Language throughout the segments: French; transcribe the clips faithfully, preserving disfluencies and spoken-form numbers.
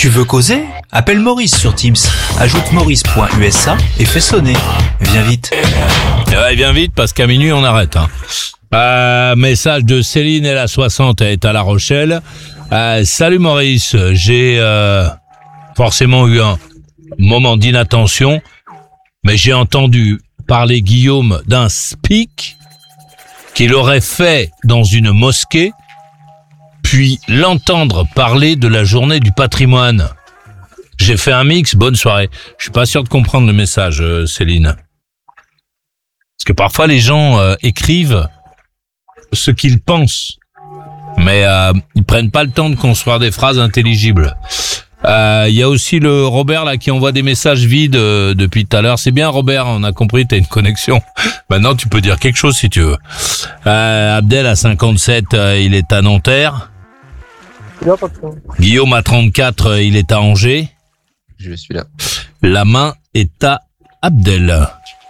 Tu veux causer? Appelle Maurice sur Teams. Ajoute maurice point u s a et fais sonner. Viens vite. Ouais, viens vite parce qu'à minuit on arrête. Hein. Euh, message de Céline, elle a soixante, elle est à La Rochelle. Euh, salut Maurice, j'ai euh, forcément eu un moment d'inattention, mais j'ai entendu parler Guillaume d'un speak qu'il aurait fait dans une mosquée, puis l'entendre parler de la journée du patrimoine. J'ai fait un mix, bonne soirée. Je suis pas sûr de comprendre le message, euh, Céline. Parce que parfois les gens euh, écrivent ce qu'ils pensent, mais euh, ils prennent pas le temps de construire des phrases intelligibles. Il euh, y a aussi le Robert là qui envoie des messages vides euh, depuis tout à l'heure. C'est bien Robert, on a compris, t'as une connexion. Maintenant tu peux dire quelque chose si tu veux. Euh, Abdel à cinquante-sept, euh, il est à Nanterre. Guillaume à trente-quatre, euh, il est à Angers. Je suis là. La main est à Abdel.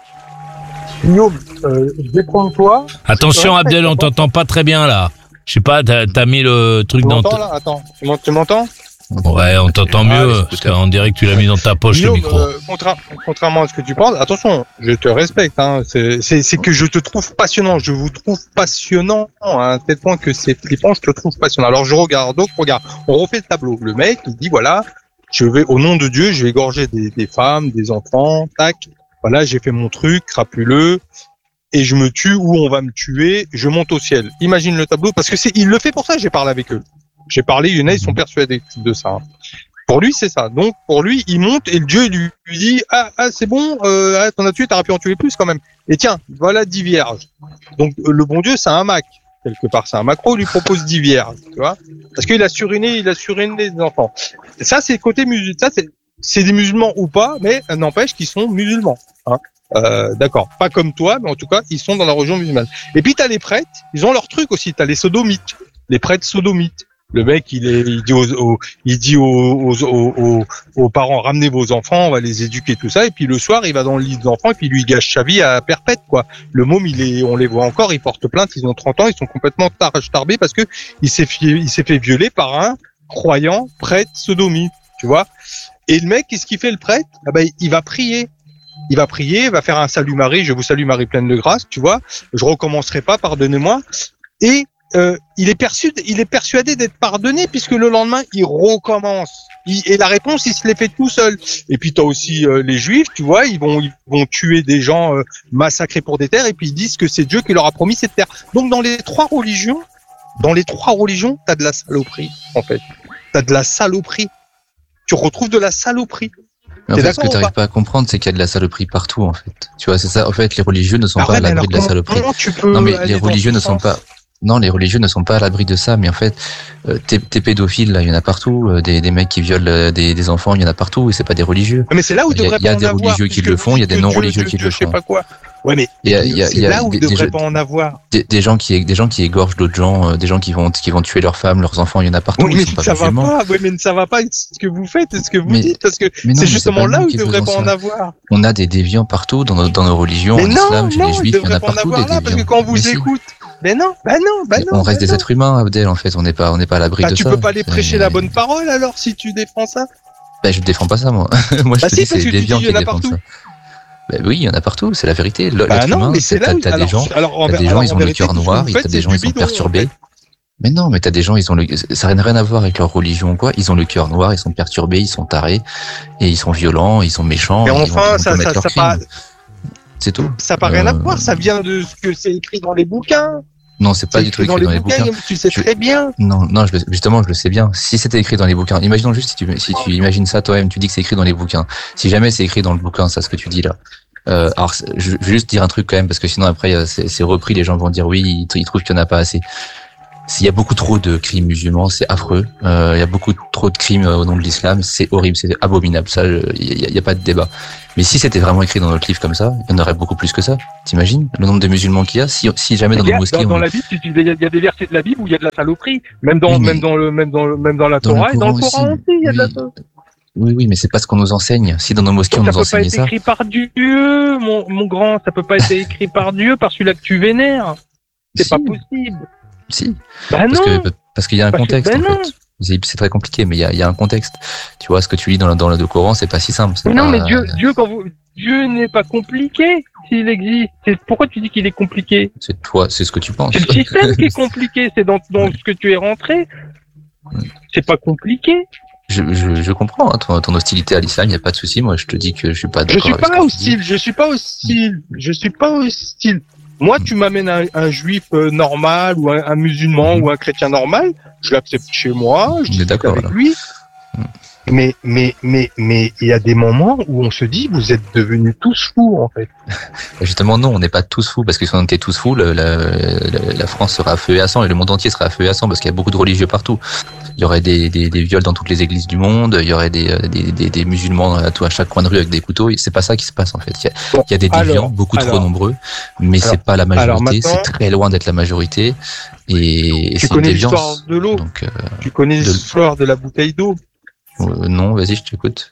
Guillaume, euh, je vais prendre toi. Attention Abdel, on t'entend pas très bien là. Je sais pas, t'as, t'as mis le truc tu dans... T- là Attends, tu, m'en, tu m'entends? Ouais, on t'entend mieux, ah, parce qu'on dirait que tu l'as mis dans ta poche, Guillaume, le micro. Euh, contra- contrairement à ce que tu penses, attention, je te respecte, hein, c'est, c'est, c'est que je te trouve passionnant, je vous trouve passionnant, hein, à tel point que c'est flippant, je te trouve passionnant. Alors je regarde, donc regarde, on refait le tableau. Le mec, il dit, voilà, je vais, au nom de Dieu, je vais égorger des, des femmes, des enfants, tac, voilà, j'ai fait mon truc, crapuleux, et je me tue ou on va me tuer, je monte au ciel. Imagine le tableau, parce que c'est, il le fait pour ça, j'ai parlé avec eux. J'ai parlé, il y en a, ils sont persuadés de ça. Pour lui, c'est ça. Donc, pour lui, il monte et le Dieu lui, lui dit, ah, ah, c'est bon, euh, ah, t'en as tué, t'aurais pu en tuer plus quand même. Et tiens, voilà dix vierges. Donc, le bon Dieu, c'est un Mac. Quelque part, c'est un macro, il lui propose dix vierges, tu vois. Parce qu'il a suriné, il a suriné des enfants. Et ça, c'est le côté musulman. Ça, c'est, c'est des musulmans ou pas, mais n'empêche qu'ils sont musulmans, hein. Euh, d'accord. Pas comme toi, mais en tout cas, ils sont dans la religion musulmane. Et puis, t'as les prêtres, ils ont leur truc aussi. T'as les sodomites. Les prêtres sodomites. Le mec, il, est, il dit, aux, aux, il dit aux, aux, aux, aux parents, ramenez vos enfants, on va les éduquer, tout ça. Et puis le soir, il va dans le lit des enfants et puis il lui gâche sa vie à perpète, quoi. Le môme, il est, on les voit encore, ils portent plainte, ils ont trente ans, ils sont complètement tar- tarbés parce que il s'est fait, il s'est fait violer par un croyant prêtre sodomite, tu vois. Et le mec, qu'est-ce qu'il fait, le prêtre? Ah ben, il va prier. Il va prier, il va faire un salut Marie, je vous salue Marie pleine de grâce, tu vois. Je recommencerai pas, pardonnez-moi. Et Euh, il est persuadé, il est persuadé d'être pardonné puisque le lendemain il recommence. Il, et la réponse, il se l'est fait tout seul. Et puis t'as aussi euh, les Juifs, tu vois, ils vont, ils vont tuer des gens euh, massacrés pour des terres et puis ils disent que c'est Dieu qui leur a promis cette terre. Donc dans les trois religions, dans les trois religions, t'as de la saloperie en fait. T'as de la saloperie. Tu retrouves de la saloperie. Mais en fait, ce que tu n'arrives pas à comprendre, c'est qu'il y a de la saloperie partout en fait. Tu vois, c'est ça. En fait, les religieux ne sont bah pas ouais, à l'abri alors, de la comment, saloperie. Comment tu peux non, mais les religieux ne sont pas. Non, les religieux ne sont pas à l'abri de ça, mais en fait, euh, tes, tes pédophiles, là, il y en a partout, euh, des, des mecs qui violent euh, des, des enfants, il y en a partout, et c'est pas des religieux. Mais c'est là où il devrait y a, pas y a en avoir. Il y a des religieux qui le font, il y a des non-religieux qui le font. Je sais pas quoi. Ouais, mais y a, y a, c'est y a là où il des, devrait des, pas en avoir. Des, des gens qui, des gens qui égorgent d'autres gens, euh, des gens qui vont, qui vont tuer leurs femmes, leurs enfants, il y en a partout. Oui, mais ils sont pas ça va musulmans. pas. Oui, mais ça va pas. Ce que vous faites, ce que vous mais, dites, parce que non, c'est justement là où il devrait pas en ça. avoir. On a des déviants partout dans nos, dans nos religions, mais en non, islam, chez non, les juifs, il y en a partout des déviants. Parce que quand on vous écoute, mais non, bah non, bah non. On reste bah des non. êtres humains, Abdel, en fait. On n'est pas, on n'est pas à l'abri bah, de tu ça. Tu peux pas les prêcher et... la bonne parole, alors, si tu défends ça? Bah, je défends pas ça, moi. moi, je bah te si, dis, c'est les déviants qui défendent ça. Bah oui, il y en a partout, c'est la vérité. L'être bah non, humain, mais c'est là où... t'as des gens, alors, t'as des gens, ils ont le cœur noir, t'as des gens, ils sont perturbés. Mais non, mais t'as des gens, ils ont le, ça n'a rien à voir avec leur religion ou quoi. Ils ont le cœur noir, ils sont perturbés, ils sont tarés, et ils sont violents, ils sont méchants. Mais enfin, ça, ça, ça pas. C'est tout. Ça n'a rien à voir, ça vient de ce que c'est écrit dans les bouquins. Non, c'est pas du tout écrit dans les bouquins. Tu sais très bien. Non, non, je, justement, je le sais bien. Si c'était écrit dans les bouquins, imaginons juste si tu, si tu imagines ça toi-même, tu dis que c'est écrit dans les bouquins. Si jamais c'est écrit dans le bouquin, ça, ce que tu dis là. Euh, alors, je, je vais juste dire un truc quand même, parce que sinon après, c'est, c'est repris, les gens vont dire oui, ils, ils trouvent qu'il n'y en a pas assez. S'il y a beaucoup trop de crimes musulmans, c'est affreux. Euh, il y a beaucoup trop de crimes au nom de l'islam, c'est horrible, c'est abominable. Ça, il y, y a pas de débat. Mais si c'était vraiment écrit dans notre livre comme ça, il y en aurait beaucoup plus que ça. T'imagines le nombre de musulmans qu'il y a? Si, si jamais dans nos mosquées, dans, on... dans la Bible, il y, y a des versets de la Bible où il y a de la saloperie. Même dans, oui, même dans le, même dans le, même dans la dans Torah et dans le Coran aussi, il y a oui. de la saloperie. Oui, oui, mais c'est pas ce qu'on nous enseigne. Si dans nos mosquées on ça nous enseigne ça. Ça peut pas être écrit par Dieu, mon, mon grand. Ça peut pas être écrit par Dieu, par celui-là que tu vénères. C'est si. pas possible. Si. Bah parce non. Que, parce qu'il y a un parce contexte, que, bah en non. fait. C'est, c'est très compliqué, mais il y a, il y a un contexte. Tu vois, ce que tu lis dans le, dans le Coran, c'est pas si simple. C'est Non, pas, mais Dieu, Dieu, quand vous, Dieu n'est pas compliqué s'il existe. C'est pourquoi tu dis qu'il est compliqué? C'est toi, c'est ce que tu penses. C'est le système qui est compliqué. C'est dans, dans ce que tu es rentré. C'est pas compliqué. Je, je, je comprends hein, ton, ton hostilité à l'islam, il n'y a pas de souci. Moi, je te dis que je suis pas Je d'accord suis avec ce pas que tu dis. hostile, je suis pas hostile, je suis pas hostile. Moi, tu m'amènes un, un juif euh, normal ou un, un musulman Mhm. ou un chrétien normal, je l'accepte chez moi, je On est discute d'accord, avec alors. lui. Mhm. Mais, mais, mais, mais, il y a des moments où on se dit, vous êtes devenus tous fous, en fait. Justement, non, on n'est pas tous fous, parce que si on était tous fous, le- la, la, la France serait à feu et à sang, et le monde entier serait à feu et à sang, parce qu'il y a beaucoup de religieux partout. Il y aurait des, des, des viols dans toutes les églises du monde, il y aurait des, des, des, des musulmans à, tout, à chaque coin de rue avec des couteaux. C'est pas ça qui se passe, en fait. Il y a, Bon, il y a des déviants, alors, beaucoup trop alors, nombreux, mais alors, c'est pas la alors majorité, maintenant- c'est très loin d'être la majorité, et, et Tu c'est une connais l'histoire déviance. de l'eau, Donc, euh, tu connais de- l'histoire de la bouteille d'eau. euh, non, vas-y, je t'écoute.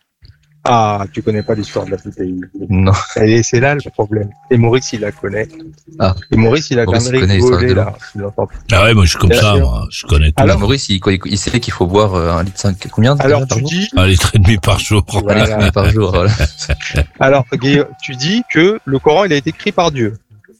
Ah, tu connais pas l'histoire de la bouteille d'eau. Non. Et c'est là le problème. Et Maurice, il la connaît. Ah. Et Maurice, il a Maurice, quand même il connaît l'histoire rigolé, de l'eau. là. Il entend. Ah ouais, moi je suis comme Bien ça, sûr. moi. Je connais tout. Alors, Maurice, il, il sait qu'il faut boire euh, un litre cinq, combien Alors, déjà, par tu jour dis, Un litre et demi par jour. Un Voilà. litre et demi par jour, voilà. alors, Guillaume, tu dis que le Coran, il a été écrit par Dieu.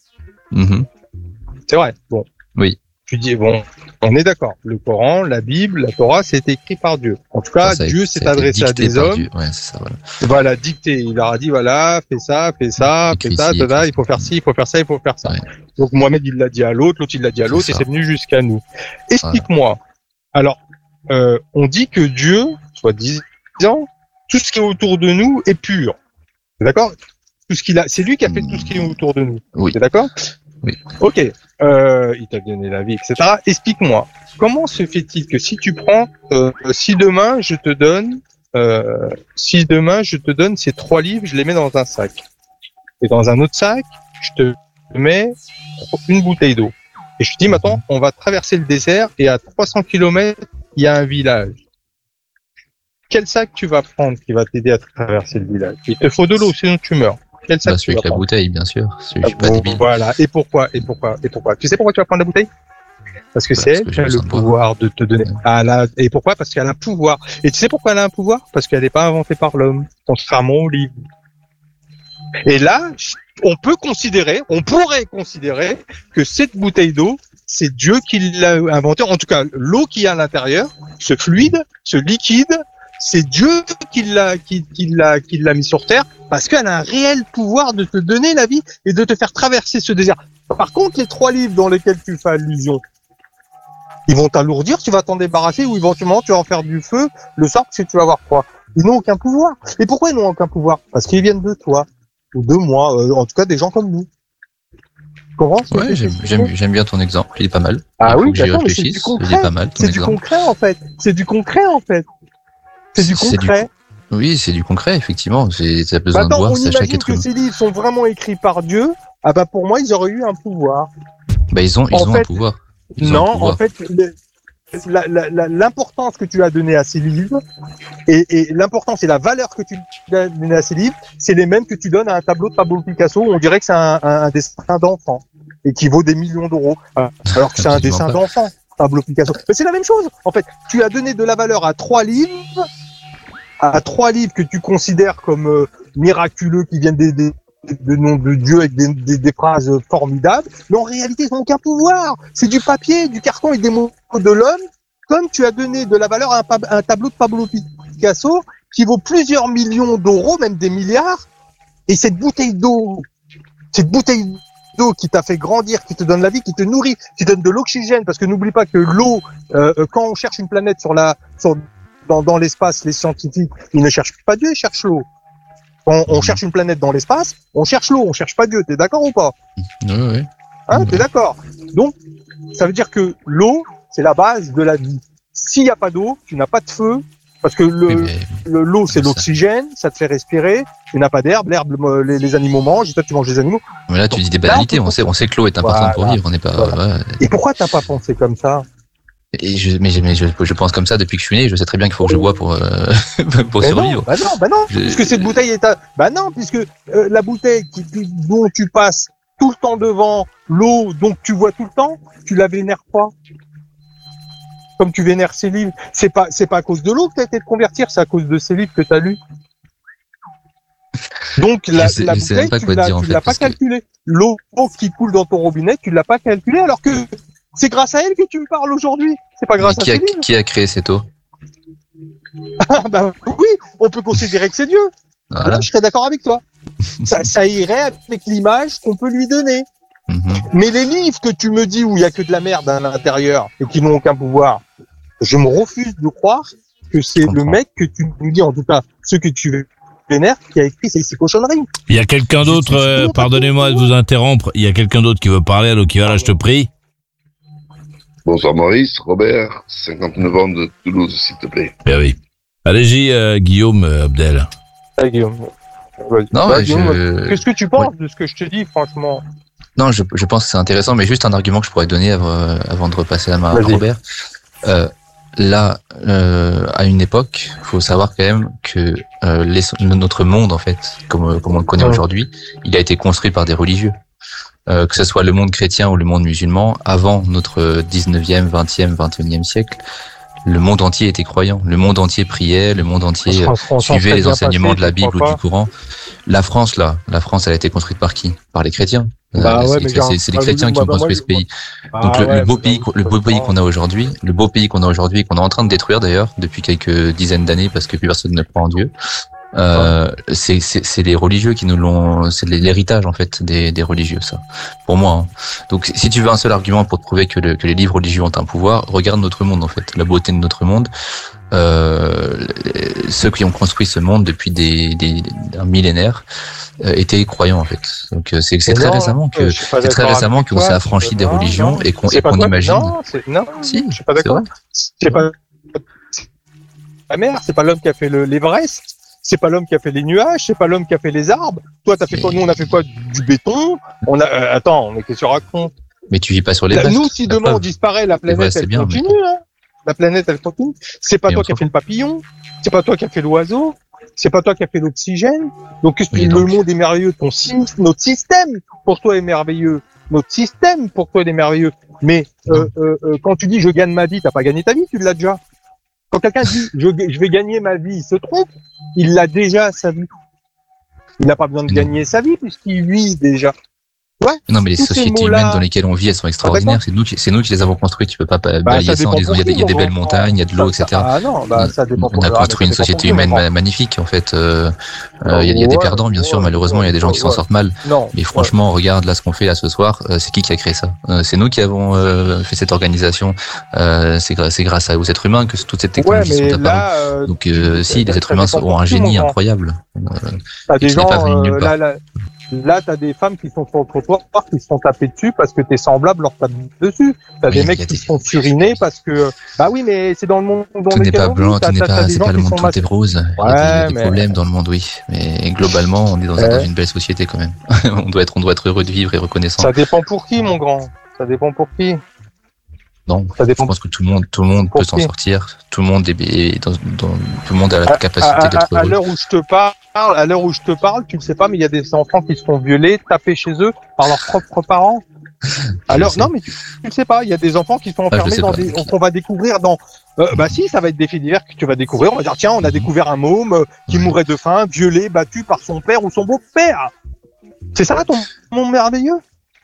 Mhm. C'est vrai. Bon. Oui. Tu dis, bon, on est d'accord. Le Coran, la Bible, la Torah, c'est écrit par Dieu. En tout cas, Ça, ça a- Dieu ça s'est a été adressé à dicté des par hommes. Dieu. Ouais, c'est ça, voilà. Voilà, dicté. Il leur a dit, voilà, fais ça, fais ça, Écris fais ça, ci, tada, écris il faut faire ci, il faut faire ça, il faut faire ça. Ouais. Donc, Mohamed, il l'a dit à l'autre, l'autre, il l'a dit à C'est l'autre, et ça. c'est venu jusqu'à nous. Explique-moi. Alors, euh, on dit que Dieu, soit disant, tout ce qui est autour de nous est pur. T'es d'accord? Tout ce qu'il a, c'est lui qui a fait tout ce qui est autour de nous. Oui. T'es d'accord? Oui. Ok. Euh, il t'a donné la vie, et cetera. Explique-moi. Comment se fait-il que si tu prends, euh, si demain je te donne, euh, si demain je te donne ces trois livres, je les mets dans un sac. Et dans un autre sac, je te mets une bouteille d'eau. Et je te dis maintenant, on va traverser le désert et à trois cents kilomètres, il y a un village. Quel sac tu vas prendre qui va t'aider à traverser le village? Il te faut de l'eau, sinon tu meurs. Quel sac Bah, tu celui vas avec la prendre? bouteille, bien sûr. Celui, je suis pas Bon, débile. Voilà. Et pourquoi? Et pourquoi? Et pourquoi? Tu sais pourquoi tu vas prendre la bouteille? Parce que Bah, c'est parce elle que qui j'ai a le besoin de boire. pouvoir de te donner. Ouais. Ah, là, et pourquoi? Parce qu'elle a un pouvoir. Et tu sais pourquoi elle a un pouvoir? Parce qu'elle n'est pas inventée par l'homme, contrairement au livre. Et là, on peut considérer, on pourrait considérer que cette bouteille d'eau, c'est Dieu qui l'a inventée. En tout cas, l'eau qui est à l'intérieur, ce fluide, ce liquide, c'est Dieu qui l'a, qui, qui l'a, qui l'a mis sur terre parce qu'elle a un réel pouvoir de te donner la vie et de te faire traverser ce désert. Par contre, les trois livres dans lesquels tu fais allusion, ils vont t'alourdir, tu vas t'en débarrasser ou éventuellement tu vas en faire du feu le soir parce que tu vas avoir froid. Ils n'ont aucun pouvoir. Et pourquoi ils n'ont aucun pouvoir? Parce qu'ils viennent de toi ou de moi, euh, en tout cas des gens comme nous. Comment? Ouais, j'aime, j'aime, j'aime bien ton exemple. Il est pas mal. Ah Il faut oui, que j'y d'accord, mais c'est du réfléchisse. Il concret. est pas mal, ton C'est du exemple. concret en fait. C'est du concret en fait. C'est du C'est du concret. Oui, c'est du concret, effectivement. C'est, t'as besoin de Maintenant, boire, on c'est à chaque imagine être que humain. ces livres sont vraiment écrits par Dieu. Ah bah pour moi, ils auraient eu un pouvoir. Bah, ils ont, ils en ont fait, un pouvoir. Ils ont non, un pouvoir. en fait, le- la- la- la- l'importance que tu as donnée à ces livres et, et l'importance et la valeur que tu as donnée à ces livres, c'est les mêmes que tu donnes à un tableau de Pablo Picasso où on dirait que c'est un, un, un dessin d'enfant et qui vaut des millions d'euros, alors que c'est un Absolument dessin pas. d'enfant, Pablo Picasso. Mais c'est la même chose. En fait, tu as donné de la valeur à trois livres, à trois livres que tu considères comme euh, miraculeux, qui viennent des, des de nom de Dieu avec des, des, des phrases formidables, mais en réalité, ils n'ont aucun pouvoir. C'est du papier, du carton avec des mots de l'homme, comme tu as donné de la valeur à un, pa- un tableau de Pablo Picasso qui vaut plusieurs millions d'euros, même des milliards, et cette bouteille d'eau, cette bouteille d'eau qui t'a fait grandir, qui te donne la vie, qui te nourrit, qui te donne de l'oxygène, parce que n'oublie pas que l'eau, euh, quand on cherche une planète sur la, sur, dans, dans l'espace, les scientifiques, ils ne cherchent pas Dieu, ils cherchent l'eau. Quand on cherche une planète dans l'espace, on cherche l'eau, on cherche pas Dieu. T'es d'accord ou pas? Ouais, ouais. Hein, t'es d'accord? Donc, ça veut dire que l'eau, c'est la base de la vie. S'il n'y a pas d'eau, tu n'as pas de feu, parce que le, Oui, mais le- l'eau, c'est ça. l'oxygène, ça te fait respirer. Tu n'as pas d'herbe, l'herbe, le- les, les animaux mangent, et toi, tu manges les animaux. mais là, tu dis des Là, banalités. on peut- On sait, on sait que l'eau est importante pour Voilà. vivre. On n'est pas, Voilà. ouais. Et pourquoi t'as pas pensé comme ça? Et je, mais, je- mais je, je pense comme ça depuis que je suis né. Je sais très bien qu'il faut que je bois pour, euh, pour Mais survivre. non, bah non, bah non, Je- puisque cette bouteille est à... Bah non, puisque euh, la bouteille qui, qui- dont tu passes tout le temps devant, l'eau dont tu vois tout le temps, tu la vénères pas. comme tu vénères ces livres, c'est pas, c'est pas à cause de l'eau que t'as été te convertir, c'est à cause de ces livres que t'as lus. Donc, la, sais, la bouteille, tu l'as, tu l'as pas calculé. L'eau qui coule dans ton robinet, tu l'as pas calculé, alors que c'est grâce à elle que tu me parles aujourd'hui. C'est pas grâce Mais qui à a, ces livres. qui a créé cette eau? Ah, bah, oui, on peut considérer que c'est Dieu. Voilà. Là, je serais d'accord avec toi. ça, ça irait avec l'image qu'on peut lui donner. Mm-hmm. Mais les livres que tu me dis où il y a que de la merde à l'intérieur et qui n'ont aucun pouvoir, je me refuse de croire que c'est le mec que tu nous dis, en tout cas, ceux que tu veux. Qui a écrit ces, ces cochonneries. Il y a quelqu'un d'autre, euh, pardonnez-moi de vous interrompre, il y a quelqu'un d'autre qui veut parler, allô, qui va là, je te prie. Bonsoir Maurice, Robert, cinquante-neuf ans de Toulouse, s'il te plaît. Ben oui. Allez-y, euh, Guillaume euh, Abdel. Ah, Guillaume. Ouais. Non, bah, mais Guillaume, je... Qu'est-ce que tu penses ouais. de ce que je te dis, franchement? Non, je, je pense que c'est intéressant, mais juste un argument que je pourrais donner avant, avant de repasser la main à Robert. Euh, là, euh, à une époque, il faut savoir quand même que euh, les, notre monde, en fait, comme, comme on le connaît ouais. aujourd'hui, il a été construit par des religieux. Euh, que ce soit le monde chrétien ou le monde musulman, avant notre dix-neuvième, vingtième, vingt et unième siècle, le monde entier était croyant. Le monde entier priait, le monde entier euh, suivait les enseignements passé, de la Bible ou du Coran. La France, là, la France, elle a été construite par qui? Par les chrétiens. Bah euh, ouais, c'est, c'est, c'est les chrétiens bah, qui ont bah, construit bah, ce pays. Bah, Donc le, ouais, le beau pays, le beau pays qu'on a aujourd'hui, le beau pays qu'on a aujourd'hui, qu'on est en train de détruire d'ailleurs depuis quelques dizaines d'années parce que plus personne ne croit en Dieu. Euh, ouais. c'est, c'est, c'est les religieux qui nous l'ont, c'est l'héritage en fait des, des religieux, ça. Pour moi. Hein. Donc, si tu veux un seul argument pour te prouver que, le, que les livres religieux ont un pouvoir, regarde notre monde en fait, la beauté de notre monde. Euh, ceux qui ont construit ce monde depuis des, des, des millénaires euh, étaient croyants en fait. Donc, c'est, c'est très non, récemment que c'est très récemment qu'on s'est affranchi des religions non, et qu'on, et qu'on imagine. Non, c'est, non, si, je suis pas d'accord. C'est, c'est pas la mer, c'est pas l'homme qui a fait le, l'Everest. C'est pas l'homme qui a fait les nuages, c'est pas l'homme qui a fait les arbres. Toi, t'as fait quoi? Nous, on a fait quoi? Du béton. On a. Euh, attends, mais qu'est-ce que tu racontes? Mais tu vis pas sur les restes. Nous, si demain on disparaît, la planète restes, elle bien, continue. mais... Hein. La planète elle continue. C'est pas et toi qui a fait le papillon. C'est pas toi qui a fait l'oiseau. C'est pas toi qui a fait l'oxygène. Donc, qu'est-ce que oui, donc... le monde est merveilleux. Ton notre système pour toi est merveilleux. Notre système pour toi est merveilleux. Mais euh, euh, euh, quand tu dis je gagne ma vie, t'as pas gagné ta vie, tu l'as déjà. Quand quelqu'un dit je, je vais gagner ma vie, il se trompe. Il l'a déjà sa vie. Il n'a pas besoin de gagner sa vie puisqu'il vit déjà. Ouais. Non, mais les sociétés humaines dans lesquelles on vit, elles sont extraordinaires. Ah, c'est nous qui, c'est nous qui les avons construites. Tu peux pas bah, balayer ça en disant il y a des, il y a des belles montagnes, il y a de l'eau, et cetera. Ah non, bah, ça dépend. On a construit une société humaine magnifique, en fait. Euh, euh, il y a, il y a des perdants, bien sûr. Malheureusement, il y a des gens qui s'en sortent mal. Non. Mais franchement, regarde là ce qu'on fait là ce soir. Euh, c'est qui qui a créé ça? euh, C'est nous qui avons euh, fait cette organisation. Euh, c'est, c'est grâce aux êtres humains que toute cette technologie sont apparues. Donc, euh, si les êtres humains ont un génie incroyable. T'as des gens là. Là, t'as des femmes qui sont sur le trottoir, qui se font taper dessus parce que tes semblables leur tapent dessus. T'as oui, des mecs qui des... se font suriner parce que, bah oui, mais c'est dans le monde dans tout n'est pas blanc, tout n'est pas, c'est pas le monde tout est rose. Ouais, il y a des, mais... des problèmes dans le monde, oui. Mais globalement, on est dans, ouais. dans une belle société quand même. on doit être, on doit être heureux de vivre et reconnaissant. Ça dépend pour qui, mon grand. Ça dépend pour qui. Non, ça dépend. Je pense que tout le monde, tout le monde peut s'en sortir. Tout le monde est dans, dans, tout le monde a la à, capacité à, d'être heureux. À l'heure où je te parle, à l'heure où je te parle, tu ne sais pas, mais il y a des enfants qui se font violer, taper chez eux par leurs propres parents. Alors non, mais tu, tu ne sais pas, il y a des enfants qui sont enfermés ah, dans des, qu'on va découvrir dans. Euh, bah si, ça va être des faits divers que tu vas découvrir. On va dire tiens, on a découvert un môme euh, qui ouais. mourait de faim, violé, battu par son père ou son beau-père. C'est ça ton monde merveilleux.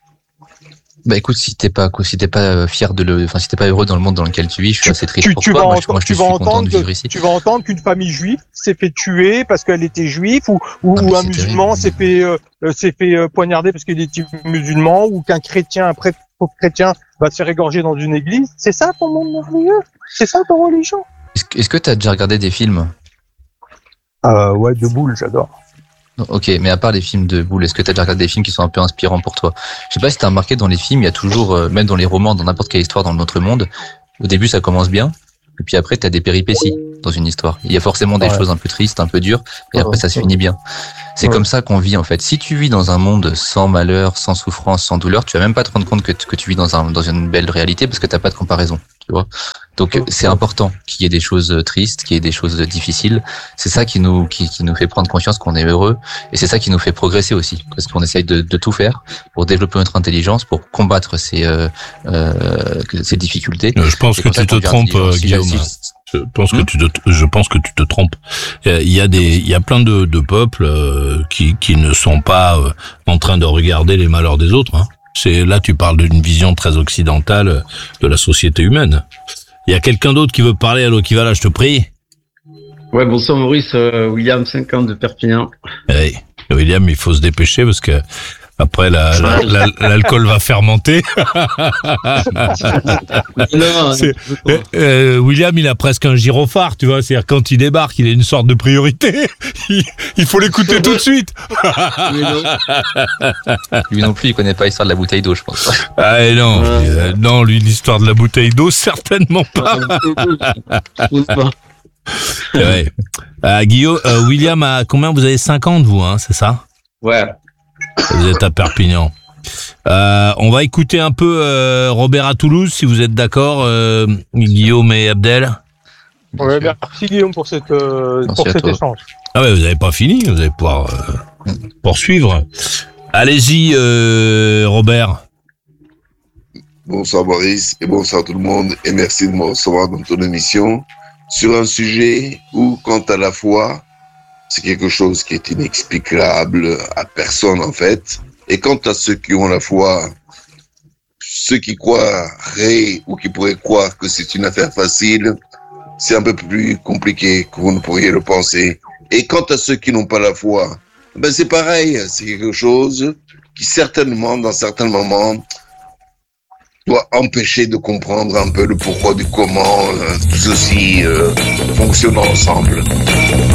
Bah écoute, si t'es pas, si t'es pas fier de le, enfin si t'es pas heureux dans le monde dans lequel tu vis, je suis tu, assez triste tu, pour tu toi. Vas moi, entendre, je, moi, je tu suis vas content de vivre que, ici. Tu vas entendre qu'une famille juive s'est fait tuer parce qu'elle était juive, ou, ou, ou un musulman terrible. s'est fait, euh, s'est fait euh, poignarder parce qu'il était musulman, ou qu'un chrétien, un prêtre chrétien va se faire égorger dans une église. C'est ça ton monde merveilleux? C'est ça ton religion? Est-ce, est-ce que t'as déjà regardé des films? Euh, ouais, de boules, j'adore. Ok, mais à part les films de boules, est-ce que tu as déjà regardé des films qui sont un peu inspirants pour toi? Je sais pas si tu as remarqué, dans les films, il y a toujours, euh, même dans les romans, dans n'importe quelle histoire dans notre monde, au début ça commence bien, et puis après tu as des péripéties. dans une histoire. Il y a forcément des Ouais. choses un peu tristes, un peu dures, et après Ouais. ça se finit bien. C'est Ouais. comme ça qu'on vit en fait. Si tu vis dans un monde sans malheur, sans souffrance, sans douleur, tu vas même pas te rendre compte que, que tu vis dans un dans une belle réalité parce que t'as pas de comparaison, tu vois. Donc Ouais. c'est important qu'il y ait des choses tristes, qu'il y ait des choses difficiles. C'est ça qui nous qui, qui nous fait prendre conscience qu'on est heureux, et c'est ça qui nous fait progresser aussi, parce qu'on essaye de, de tout faire pour développer notre intelligence, pour combattre ces euh, euh, ces difficultés. Euh, Je pense C'est que comme ça tu te qu'on devient trompes, intelligent. euh, Si- Guillaume. si- Je pense que Hmm. tu te, je pense que tu te trompes. Euh, Il y a des, il y a plein de, de peuples euh, qui, qui ne sont pas euh, en train de regarder les malheurs des autres. Hein. C'est là, tu parles d'une vision très occidentale euh, de la société humaine. Il y a quelqu'un d'autre qui veut parler. Allô, qui va là, je te prie. Ouais, bonsoir Maurice, euh, William, cinquante de Perpignan. Hey, William, il faut se dépêcher parce que après la, la- la- l'alcool va fermenter. Non, C'est- je veux pas. Euh, euh, William, il a presque un gyrophare, tu vois. C'est-à-dire quand il débarque, il a une sorte de priorité. Il, il faut l'écouter tout de suite. Mais non. Lui non plus, il connaît pas l'histoire de la bouteille d'eau, je pense. Ah et non, Ouais. euh, non, lui l'histoire de la bouteille d'eau, certainement pas. Je pose pas. Ouais. Euh, Guillaume, euh, William, à combien vous avez cinquante vous, hein, c'est ça? Ouais. Vous êtes à Perpignan. Euh, on va écouter un peu euh, Robert à Toulouse, si vous êtes d'accord, euh, Guillaume et Abdel. Ouais, merci Guillaume pour cette euh, Merci pour à cet toi. échange. Ah ouais, vous n'avez pas fini, vous allez pouvoir euh, poursuivre. Allez-y, euh, Robert. Bonsoir Maurice et bonsoir tout le monde et merci de me recevoir dans ton émission sur un sujet où, quant à la foi, c'est quelque chose qui est inexplicable à personne en fait. Et quant à ceux qui ont la foi, ceux qui croiraient ou qui pourraient croire que c'est une affaire facile, c'est un peu plus compliqué que vous ne pourriez le penser. Et quant à ceux qui n'ont pas la foi, ben c'est pareil, c'est quelque chose qui certainement, dans certains moments, doit empêcher de comprendre un peu le pourquoi du comment euh, tout ceci euh, fonctionne ensemble.